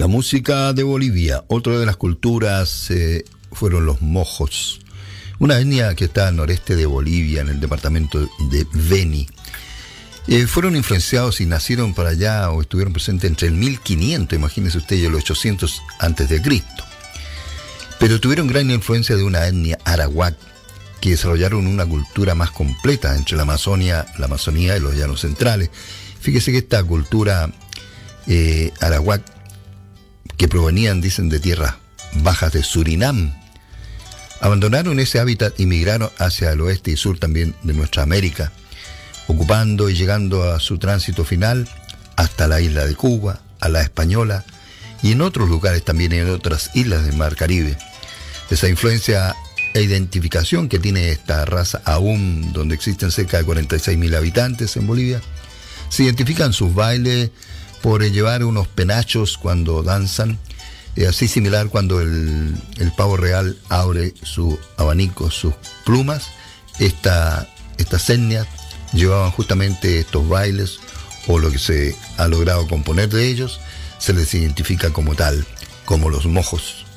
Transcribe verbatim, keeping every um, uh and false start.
La música de Bolivia, otra de las culturas eh, fueron los mojos, una etnia que está al noreste de Bolivia, en el departamento de Beni. Eh, fueron influenciados y nacieron para allá o estuvieron presentes entre el mil quinientos, imagínense usted, y el ochocientos antes de Cristo. Pero tuvieron gran influencia de una etnia arawak que desarrollaron una cultura más completa entre la Amazonia, la Amazonía y los llanos centrales. Fíjese que esta cultura eh, arawak, que provenían, dicen, de tierras bajas de Surinam, abandonaron ese hábitat y migraron hacia el oeste y sur también de nuestra América, ocupando y llegando a su tránsito final hasta la isla de Cuba, a la Española y en otros lugares también, en otras islas del Mar Caribe. Esa influencia e identificación que tiene esta raza, aún donde existen cerca de cuarenta y seis mil habitantes en Bolivia, se identifican sus bailes por llevar unos penachos cuando danzan, eh, así similar cuando el, el pavo real abre su abanico, sus plumas. Esta, estas etnias llevaban justamente estos bailes, o lo que se ha logrado componer de ellos, se les identifica como tal, como los mojos.